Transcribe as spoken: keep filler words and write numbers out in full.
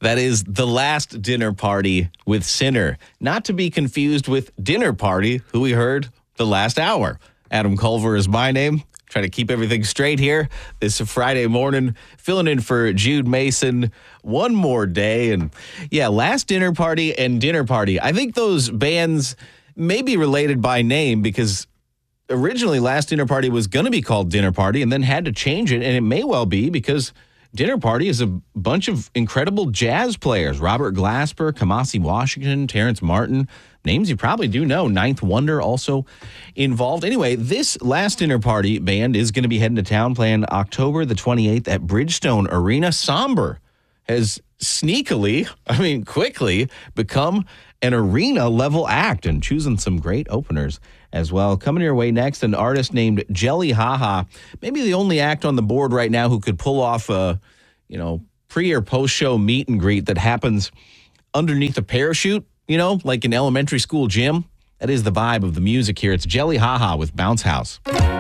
That is The Last Dinner Party with Sinner. Not to be confused with Dinner Party, who we heard the last hour. Adam Culver is my name. Trying to keep everything straight here this Friday morning. Filling in for Jude Mason one more day. And yeah, Last Dinner Party and Dinner Party. I think those bands may be related by name because originally Last Dinner Party was going to be called Dinner Party and then had to change it. And it may well be because Dinner Party is a bunch of incredible jazz players. Robert Glasper, Kamasi Washington, Terrence Martin. Names you probably do know. Ninth Wonder also involved. Anyway, this Last Dinner Party band is going to be heading to town playing October the twenty-eighth at Bridgestone Arena. Somber has sneakily, I mean quickly, become an arena-level act and choosing some great openers as well. Coming your way next, an artist named Jelly Haha. Maybe the only act on the board right now who could pull off a, you know, pre- or post-show meet and greet that happens underneath a parachute, you know, like an elementary school gym. That is the vibe of the music here. It's Jelly Haha with Bounce House.